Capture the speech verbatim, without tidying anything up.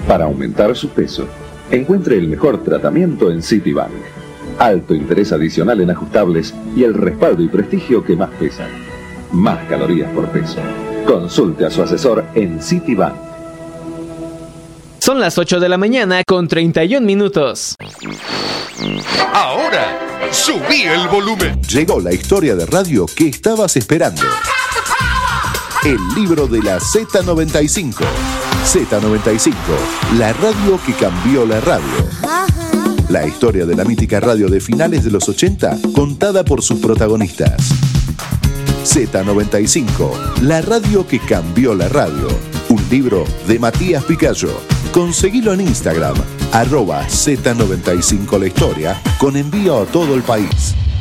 para aumentar su peso. Encuentre el mejor tratamiento en Citibank. Alto interés adicional en ajustables y el respaldo y prestigio que más pesan. Más calorías por peso. Consulte a su asesor en Citibank. Son las ocho de la mañana con treinta y un minutos. Ahora, subí el volumen. Llegó la historia de radio que estabas esperando. El libro de la Z noventa y cinco. Z noventa y cinco, la radio que cambió la radio. La historia de la mítica radio de finales de los ochenta, contada por sus protagonistas. Z noventa y cinco, la radio que cambió la radio. Un libro de Matías Picayo. Conseguilo en Instagram, arroba Z noventa y cinco la historia, con envío a todo el país.